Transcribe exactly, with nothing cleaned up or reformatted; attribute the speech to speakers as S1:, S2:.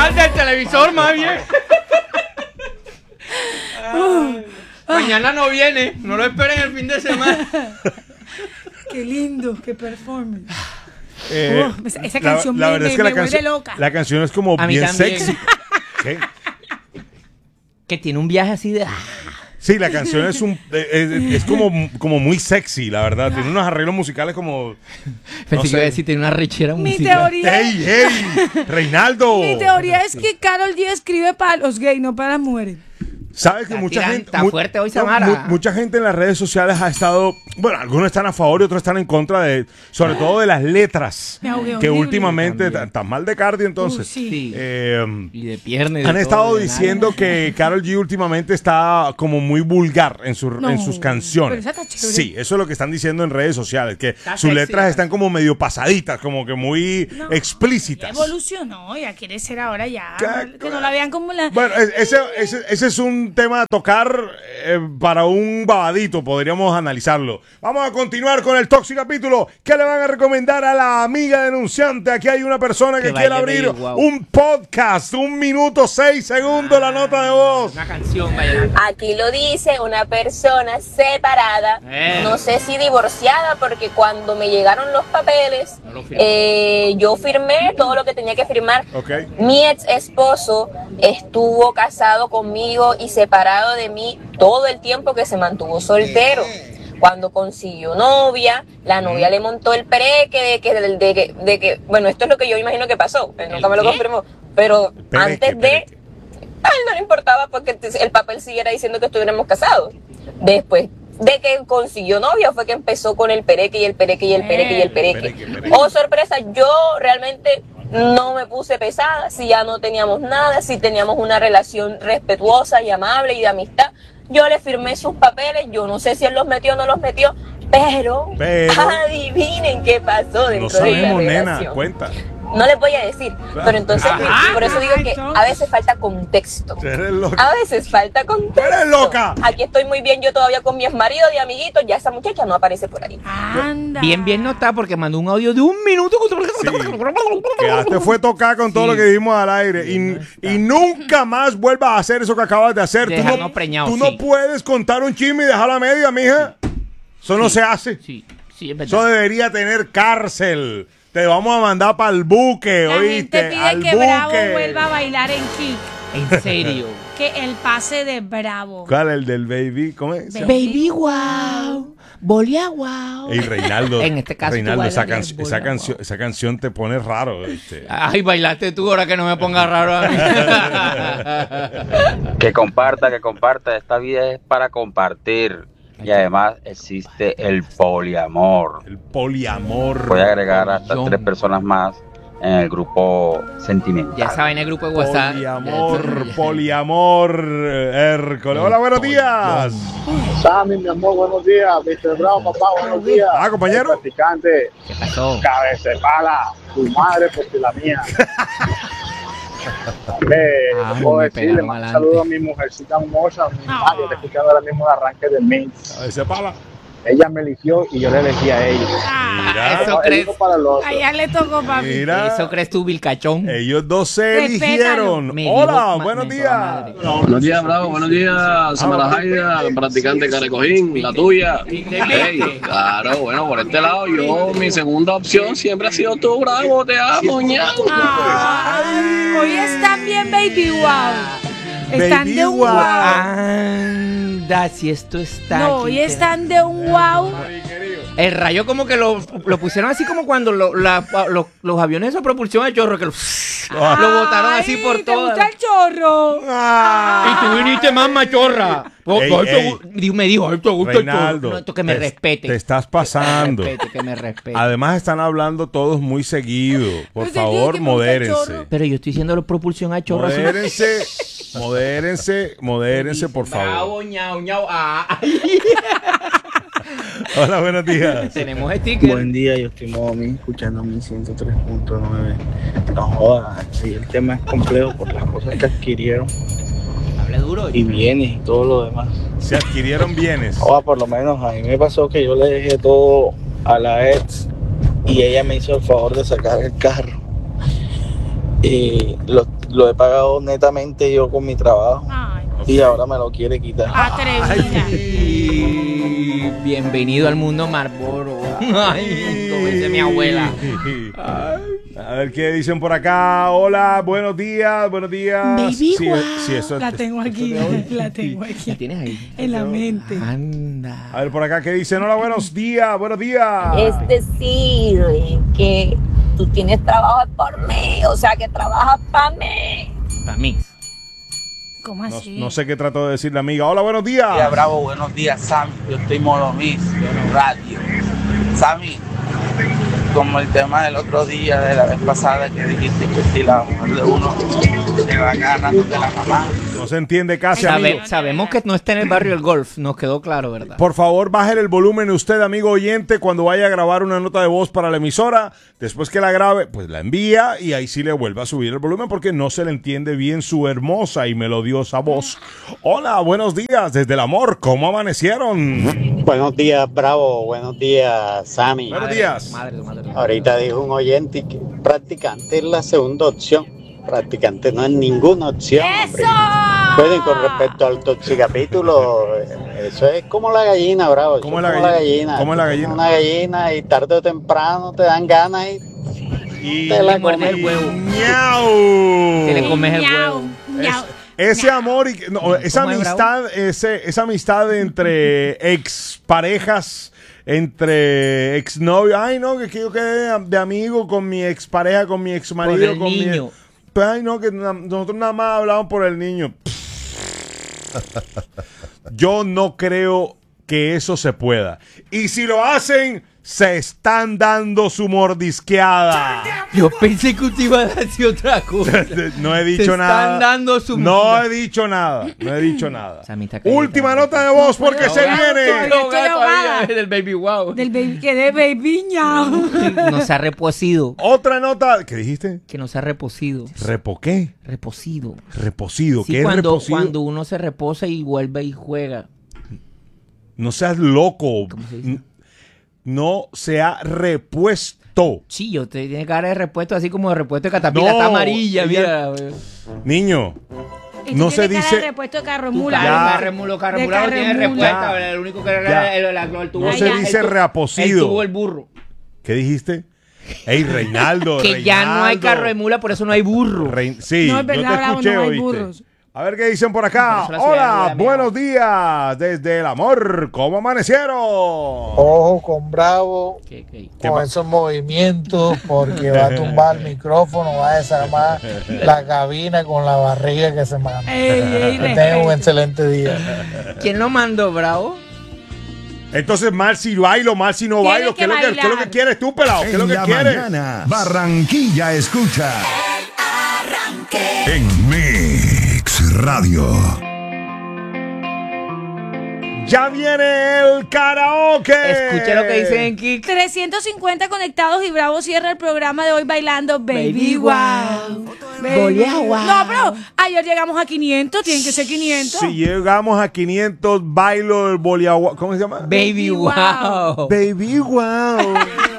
S1: mal del televisor, más bien.
S2: Uh,
S1: Mañana no viene, no lo esperen el fin de semana.
S2: Qué lindo, qué performance.
S3: Eh,
S2: uh, esa, esa
S3: la,
S2: canción
S3: la
S2: me,
S3: verdad
S2: me,
S3: es que
S2: me
S3: la
S2: vuelve
S3: canción,
S2: loca.
S3: la canción es como
S1: A mí
S3: bien
S1: también.
S3: sexy. ¿Qué?
S1: Que tiene un viaje así de...
S3: Sí, la canción es un es, es como, como muy sexy, la verdad. Tiene unos arreglos musicales como...
S1: Pensé
S3: no
S1: que
S3: sé.
S1: iba a decir, tiene una rechera
S2: Mi
S1: musical.
S2: teoría,
S3: ¡Ey, ey! ¡Reinaldo!
S2: mi teoría es que Karol G escribe para los gays, no para las mujeres.
S3: ¿Sabes que
S1: Está
S3: mucha
S1: tirando-
S3: gente...
S1: está
S3: mu-
S1: fuerte hoy,
S3: no,
S1: Samara.
S3: mu- mucha gente en las redes sociales ha estado... Bueno, algunos están a favor y otros están en contra de... Sobre todo de las letras.
S2: Me ahogué
S3: Que
S2: horrible.
S3: últimamente...
S1: También.
S3: Tan, tan mal de cardio, entonces.
S2: Uh, sí.
S1: Sí.
S3: Eh,
S1: Y de pierna y de
S3: Han
S1: todo,
S3: estado
S1: de
S3: diciendo
S1: nada.
S3: que Karol G últimamente está como muy vulgar en, su-
S2: No,
S3: en sus canciones.
S2: pero esa está chévere.
S3: Sí, eso es lo que están diciendo en redes sociales, que
S1: Está
S3: sus
S1: sexy
S3: letras
S1: la
S3: están como medio pasaditas, como que muy
S2: No,
S3: explícitas.
S2: Ya evolucionó, ya quiere ser ahora ya.
S3: ¿Qué?
S2: Que no la vean como la.
S3: Bueno, es- ese, ese, ese es un tema a tocar eh, para un babadito, podríamos analizarlo. Vamos a continuar con el Toxic capítulo. ¿Qué le van a recomendar a la amiga denunciante? Aquí hay una persona que,
S1: Que
S3: quiere
S1: baile
S3: abrir
S1: Baby Wow.
S3: un podcast, un minuto seis segundos la nota de voz.
S1: Una canción, vaya.
S4: Aquí lo dice una persona separada,
S1: Eh.
S4: no sé si divorciada, porque cuando me llegaron los papeles,
S1: No lo firmó.
S4: eh, yo firmé todo lo que tenía que firmar.
S3: Ok.
S4: Mi ex esposo estuvo casado conmigo y separado de mí todo el tiempo que se mantuvo soltero. Cuando consiguió novia, la novia le montó el pereque de que, de, de que, de que, bueno, esto es lo que yo imagino que pasó, él nunca me lo
S1: qué?
S4: confirmó, pero
S3: Pereque,
S4: antes de...
S3: pereque.
S4: A él no le importaba porque el papel siguiera diciendo que estuviéramos casados. Después de que consiguió novia fue que empezó con el pereque y el pereque y el pereque y el pereque.
S3: Pereque, pereque.
S4: Oh, sorpresa, yo realmente no me puse pesada, si ya no teníamos nada, si teníamos una relación respetuosa y amable y de amistad. Yo le firmé sus papeles, yo no sé si él los metió o no los metió, pero,
S3: Pero-
S4: adivinen qué pasó dentro
S3: No
S4: de la
S3: sabemos, nena,
S4: relación.
S3: cuenta.
S4: No les voy a decir, pero entonces
S1: Ajá.
S4: por eso digo que a veces falta contexto.
S3: Eres loca.
S4: A veces falta contexto.
S3: ¡Eres loca!
S4: Aquí estoy muy bien yo todavía con mi exmarido de amiguitos, ya esa muchacha no aparece por ahí.
S2: Anda.
S1: Bien, bien no está porque mandó un audio de un minuto.
S3: Quedaste fue tocar con todo
S1: Sí.
S3: lo que dijimos al aire y, y nunca más vuelvas a hacer eso que acabas de hacer. Tú
S1: Dejarnos
S3: no,
S1: preñados,
S3: tú no
S1: sí.
S3: puedes contar un chisme y dejarlo a media, mija. Eso no
S1: Sí.
S3: se hace.
S1: Sí, sí, es
S3: Eso
S1: verdad.
S3: debería tener cárcel. Te vamos a mandar para el buque,
S2: La
S3: ¿oíste?
S2: gente pide
S3: Al
S2: que Bravo
S3: buque.
S2: vuelva a bailar en Kick.
S1: En serio.
S2: Que el pase de Bravo.
S3: ¿Cuál? El del baby. ¿Cómo es?
S1: Baby wow. Bolia wow.
S3: Ey, Reinaldo.
S1: En este caso tú
S3: Reinaldo, esa,
S1: bailarías
S3: can-
S1: bola,
S3: esa,
S1: wow.
S3: canción, esa canción te pone raro. ¿Viste?
S1: Ay, bailaste tú ahora que no me pongas raro a mí.
S5: Que comparta, que comparta. Esta vida es para compartir. Y además existe el poliamor.
S3: El poliamor.
S5: Voy a agregar hasta
S1: Polión.
S5: tres personas más en el grupo sentimental.
S1: Ya saben el grupo de WhatsApp.
S3: Poliamor, poliamor, Hércules. Hola, buenos días.
S6: Sammy, mi amor, buenos días. mister Brown, papá, buenos días.
S3: Ah, compañero.
S6: El practicante,
S1: ¿Qué pasó?
S6: cabezepala, tu madre porque la mía. Eh,
S1: Ah,
S6: puedo
S1: me
S6: decirle,
S1: pegaron
S6: mando un
S1: adelante.
S6: saludo a mi mujercita hermosa, mi
S2: Ah.
S6: madre, está escuchando ahora mismo el arranque del Mix.
S3: A ver, se pala.
S6: Ella me eligió y yo le elegí a ella.
S2: Ah,
S3: Mira.
S1: Eso
S6: No,
S1: crees.
S6: elijo para los otros.
S2: allá le tocó, papi.
S3: Mira.
S1: Eso crees tú, Vilcachón.
S3: Ellos dos se
S2: Respétalo.
S3: eligieron.
S1: Me dijo
S3: Hola,
S1: ma-
S3: buenos
S1: me
S3: días.
S1: madre.
S7: Buenos días, Bravo. Buenos días, Samara Jaida, practicante Carecojín, la tuya. Hey, claro, bueno, por este lado, yo, mi segunda opción siempre ha sido tú, Bravo. Te amo, ñao.
S2: Ay, hoy están bien, baby wow. Están
S3: Baby
S2: de un
S3: wow.
S2: wow.
S1: Anda, si esto está.
S2: No,
S1: aquí,
S2: hoy
S1: te-
S2: están de un wow.
S1: El rayo como que lo, lo pusieron así como cuando lo- la- los, los aviones de propulsión a chorro que lo, lo botaron así por
S2: Ay, ¿te
S1: todo.
S2: gusta el chorro?
S3: Ah.
S1: Y tú viniste más machorra. Oh,
S3: Ey,
S1: ay, te
S3: ey.
S1: gu- dijo- me dijo, ay, te gusta el chorro.
S3: Reinaldo,
S1: No, esto que me
S3: te-
S1: respete.
S3: Te estás
S1: Que
S3: pasando.
S1: me respete, que me respete.
S3: Además están hablando todos muy seguido. Por
S2: Pues te
S3: favor,
S2: dije que me gusta el
S3: modérense.
S2: chorro.
S1: Pero yo estoy diciendo la propulsión a chorro. así.
S3: Modérense, modérense, modérense, por favor.
S1: Bravo, ñau, ñau, ah.
S3: Hola, buenos días.
S1: Tenemos sticker.
S8: Buen día, yo estoy Momi, escuchando mi ciento tres punto nueve. No jodas, sí, el tema es complejo por las cosas que adquirieron
S1: Hable duro.
S8: y bienes y todo lo demás.
S3: Se adquirieron bienes.
S8: Joda, por lo menos a mí me pasó que yo le dejé todo a la ex y ella me hizo el favor de sacar el carro. Y lo- lo he pagado netamente yo con mi trabajo.
S2: Ay,
S8: Y ahora me lo quiere quitar.
S2: atrevida.
S1: Ay, bienvenido al mundo Marlboro. Ay, como dice mi abuela.
S3: A ver qué dicen por acá. Hola, buenos días, buenos días.
S2: Baby,
S3: Sí,
S2: wow.
S3: sí, eso-
S2: la tengo aquí, la tengo aquí.
S1: ¿La tienes ahí?
S2: En la mente.
S1: Anda.
S3: A ver por acá qué dicen. Hola, buenos días, buenos días.
S4: Es decir, que tú tienes trabajo por mí, o sea que trabajas para mí.
S1: Para mí.
S2: ¿Cómo
S3: No,
S2: así?
S3: no sé qué trató de decir la amiga. Hola, buenos días.
S9: Hola, Bravo, buenos días, Sammy. Yo estoy modo Miss, radio. Sammy, como el tema del otro día, de la vez pasada, que dijiste que si la mujer de uno se va ganando de la mamá.
S3: No se entiende casi,
S1: Sabe-
S3: amigo.
S1: sabemos que no está en el barrio El Golf. Nos quedó claro, ¿verdad?
S3: Por favor, baje el volumen usted, amigo oyente, cuando vaya a grabar una nota de voz para la emisora. Después que la grabe, pues la envía y ahí sí le vuelve a subir el volumen porque no se le entiende bien su hermosa y melodiosa voz. Hola, buenos días desde el amor. ¿Cómo amanecieron?
S10: Buenos días, Bravo. Buenos días, Sammy.
S3: Buenos días.
S1: Madre, madre.
S10: Ahorita dijo un oyente que practicante es la segunda opción. Practicante no es ninguna opción. hombre.
S2: ¡Eso!
S10: Bueno, y con respecto al toxicapítulo, eh, eso es como la gallina, Bravo. Eso
S3: ¿Cómo es la gallina? ¿Cómo es la
S10: Tú
S3: gallina?
S10: tienes Una gallina y tarde o temprano te dan ganas y
S3: Y
S10: te la
S1: muerde
S10: comes.
S1: el huevo.
S3: ¡Miau!
S1: Que le comes el
S2: Miau,
S1: huevo.
S2: miau.
S3: Ese amor y no, esa
S1: ¿Cómo es,
S3: amistad, ese, esa amistad entre exparejas, entre exnovios. Ay, no, que yo quedé de amigo con mi expareja, con mi exmarido,
S1: Por el
S3: con
S1: niño.
S3: mi. Pues, ay, no, que na- nosotros nada más hablamos por el niño. Yo no creo que eso se pueda. Y si lo hacen, se están dando su mordisqueada.
S1: Yo pensé que usted iba a decir otra cosa.
S3: No he
S1: Se
S3: dicho
S1: están
S3: nada.
S1: dando su
S3: No
S1: mordida.
S3: he dicho nada. No he dicho nada.
S1: Sammy está callado.
S3: Última nota de voz porque se
S2: puedo.
S3: viene.
S2: Estoy ahogada.
S1: Del baby wow.
S2: Del baby, que de baby ñao.
S1: No se ha reposido.
S3: Otra nota. ¿Qué dijiste?
S1: Que no se ha reposido.
S3: ¿Repo qué?
S1: Reposido.
S3: Reposido.
S1: Sí,
S3: ¿Qué es
S1: cuando,
S3: reposido?
S1: cuando uno se reposa y vuelve y juega.
S3: No seas loco.
S1: ¿Cómo se dice?
S3: N- No se ha repuesto.
S1: Chillo, te tiene cara de repuesto así como de repuesto de catapila.
S3: No,
S1: Está amarilla,
S3: ella-
S1: mira.
S3: Niño.
S2: Esto
S3: No se
S2: tiene cara de
S3: dice.
S2: repuesto de carro
S1: Tu
S2: mula.
S1: cara,
S3: Ya.
S1: el carremulo, carremulo
S2: De
S1: no tiene
S2: carremula.
S1: respuesta.
S3: Ya.
S1: El único que
S3: Ya.
S1: el, el, el, el tubo.
S3: No se
S1: el
S3: dice
S1: tu-
S3: reaposido.
S1: El tubo, el burro.
S3: ¿Qué dijiste? Ey, Reinaldo.
S1: Que ya no hay
S3: Reinaldo.
S1: carro de mula, por eso no hay burro.
S3: Rein- sí,
S2: No, es verdad,
S3: yo te
S2: Bravo,
S3: escuché,
S2: no hay
S3: ¿oíste?
S2: burros.
S3: A ver qué dicen por acá.
S1: Por eso la ciudad
S3: Hola,
S1: era mía.
S3: buenos días desde el amor. ¿Cómo amanecieron?
S6: Ojo con Bravo,
S1: ¿Qué, qué?
S3: ¿Qué
S6: con
S3: pa-
S6: esos movimientos, porque va a tumbar el micrófono, va a desarmar la cabina con la barriga que se manda.
S2: Ey, ey,
S6: Que tengan un
S2: respeto.
S6: excelente día.
S1: ¿Quién lo mandó, Bravo?
S3: Entonces, mal si bailo, mal si no
S2: Tienes
S3: bailo. ¿Qué
S2: que
S3: es lo que, qué es lo que
S2: bailar.
S3: quieres tú, pelado? ¿Qué es lo
S11: En
S3: que
S11: la
S3: quieres?
S11: mañana, Barranquilla escucha. En Mix Radio.
S3: Ya viene el karaoke.
S1: Escuche lo que dicen en Kik.
S2: trescientos cincuenta conectados y Bravo cierra el programa de hoy bailando Baby,
S1: Baby
S2: Wow.
S1: Wow.
S2: Baby
S1: Bolea
S2: Wow.
S1: Wow.
S2: No, pero ayer llegamos a quinientos, tienen que ser quinientos.
S3: Si llegamos a quinientos, bailo el boliagua. ¿Cómo se llama?
S1: Baby
S2: Wow.
S1: Wow.
S3: Baby wow.